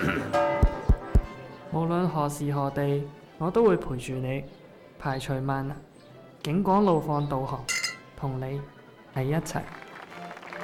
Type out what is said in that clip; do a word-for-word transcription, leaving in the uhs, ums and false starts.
無論何時何地，我都會陪住你，排除萬難，警廣路況導航，同你喺一齊。